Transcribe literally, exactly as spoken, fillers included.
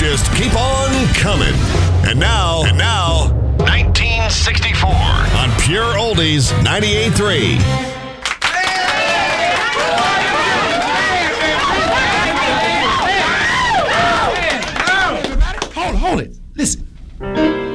just keep on coming. And now, and now, nineteen sixty-four on Pure Oldies ninety-eight point three.